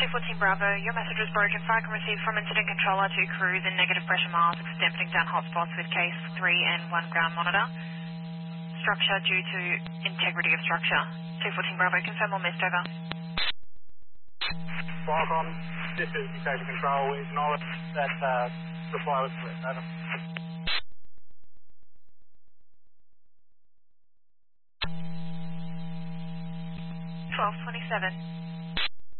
214 Bravo, your message was broken. Fire can receive from incident controller to crews in negative pressure miles, dampening down hotspots with case 3 and 1 ground monitor. Structure due to integrity of structure. 214 Bravo, confirm or missed, over. Qualcomm, this is Detective Control. We acknowledge that reply was correct. Over. 1227.